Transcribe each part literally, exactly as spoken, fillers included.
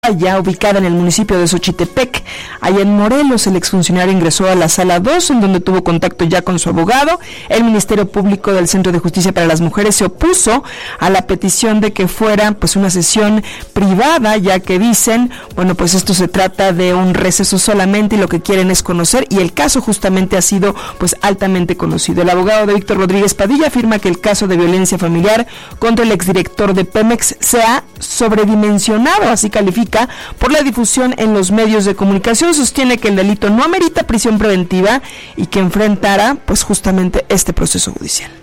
ya ubicada en el municipio de Xochitepec, allá en Morelos. El exfuncionario ingresó a la sala dos, en donde tuvo contacto ya con su abogado. El Ministerio Público del Centro de Justicia para las Mujeres se opuso a la petición de que fuera pues una sesión privada, ya que dicen, bueno, pues esto se trata de un receso solamente y lo que quieren es conocer, y el caso justamente ha sido pues altamente conocido. El abogado de Víctor Rodríguez Padilla afirma que el caso de violencia familiar contra el exdirector de Pemex se ha sobredimensionado, así califica, por la difusión en los medios de comunicación. Sostiene que el delito no amerita prisión preventiva y que enfrentará pues justamente este proceso judicial.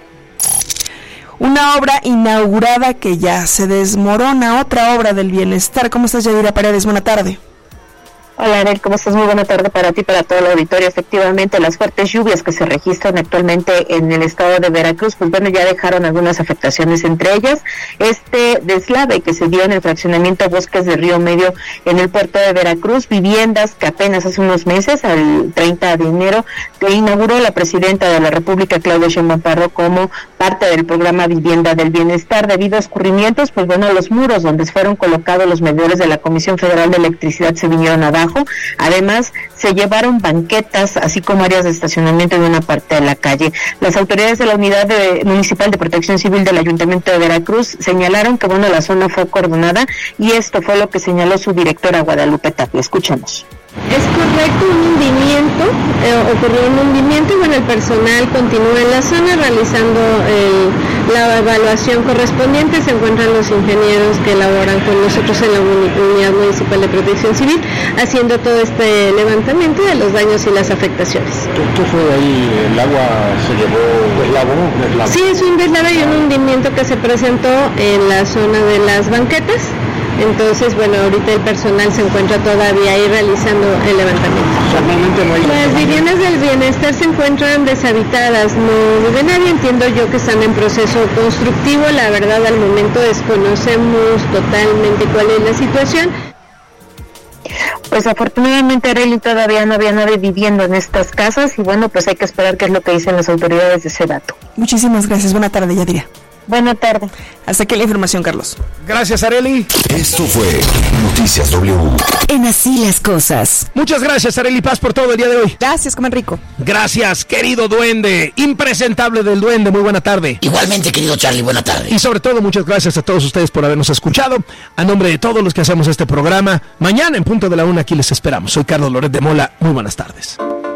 Una obra inaugurada que ya se desmorona, otra obra del bienestar. ¿Cómo estás, Yadira Paredes? Buena tarde. Hola, Anel, ¿cómo estás? Muy buena tarde para ti y para todo el auditorio. Efectivamente, las fuertes lluvias que se registran actualmente en el estado de Veracruz, pues bueno, ya dejaron algunas afectaciones, entre ellas este deslave que se dio en el fraccionamiento Bosques de Río Medio en el puerto de Veracruz, viviendas que apenas hace unos meses, al treinta de enero, que inauguró la presidenta de la República, Claudia Sheinbaum Pardo, como parte del programa Vivienda del Bienestar. Debido a escurrimientos, pues bueno, los muros donde fueron colocados los medidores de la Comisión Federal de Electricidad se vinieron abajo. Además, se llevaron banquetas, así como áreas de estacionamiento en una parte de la calle. Las autoridades de la Unidad de, Municipal de Protección Civil del Ayuntamiento de Veracruz señalaron que, bueno, la zona fue acordonada, y esto fue lo que señaló su directora, Guadalupe Tapia. Escuchemos. Es correcto, un hundimiento, eh, ocurrió un hundimiento y bueno, el personal continúa en la zona realizando el, la evaluación correspondiente. Se encuentran los ingenieros que laboran con nosotros en la Unidad Municipal de Protección Civil haciendo todo este levantamiento de los daños y las afectaciones. ¿Qué, qué fue ahí? ¿El agua se llevó deslavo? deslavo? Sí, es un deslave y un hundimiento que se presentó en la zona de las banquetas. Entonces, bueno, ahorita el personal se encuentra todavía ahí realizando el levantamiento. Normalmente no hay... Las viviendas del bienestar se encuentran deshabitadas, no vive nadie. Entiendo yo que están en proceso constructivo. La verdad, al momento desconocemos totalmente cuál es la situación. Pues afortunadamente, Arely, todavía no había nadie viviendo en estas casas y bueno, pues hay que esperar qué es lo que dicen las autoridades de ese dato. Muchísimas gracias. Buena tarde, Yadira. Buena tarde. Hasta aquí la información, Carlos. Gracias, Arely. Esto fue Noticias W. En Así las Cosas. Muchas gracias, Arely Paz, por todo el día de hoy. Gracias, comen rico. Gracias, querido duende, impresentable del duende, muy buena tarde. Igualmente, querido Charlie, buena tarde. Y sobre todo, muchas gracias a todos ustedes por habernos escuchado. A nombre de todos los que hacemos este programa, mañana en punto de la una aquí les esperamos. Soy Carlos Loret de Mola, muy buenas tardes.